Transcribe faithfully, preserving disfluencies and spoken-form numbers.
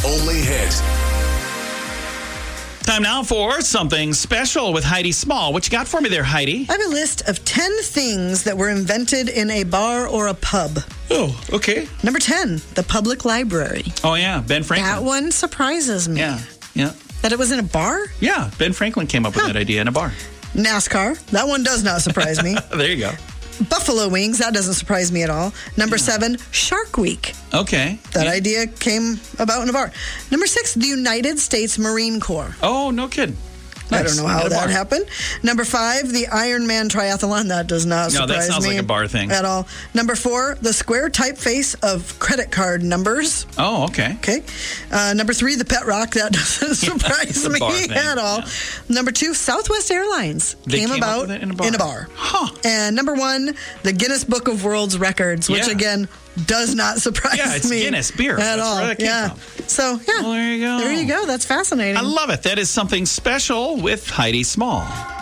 only hit. Time now for something special with Heidi Small. What you got for me there, Heidi? I have a list of ten things that were invented in a bar or a pub. Oh, okay. Number ten, the public library. Oh, yeah, Ben Franklin. That one surprises me. Yeah, yeah. That it was in a bar? Yeah, Ben Franklin came up with Huh. that idea in a bar. NASCAR. That one does not surprise me. There you go. Buffalo wings. That doesn't surprise me at all. Number seven, Shark Week. Okay. That Yeah. idea came about in a bar. Number six, the United States Marine Corps. Oh, no kidding. I Nice. don't know how At a that bar. happened. Number five, the Ironman triathlon. That does not No, surprise that sounds me like a bar thing. at all. Number four, the square typeface of credit card numbers. Oh, okay. Okay. Uh, number three, the pet rock. That doesn't It's surprise a me bar thing, at all. yeah. Number two, Southwest Airlines They came came up about with it in a bar. Huh. Huh. And number one, the Guinness Book of World's Records, which Yeah. again does not surprise Yeah, it's me Guinness beer. at That's all. where that came yeah. from. So yeah. Well, there you go. There you go. That's fascinating. I love it. That is something special with Heidi Small.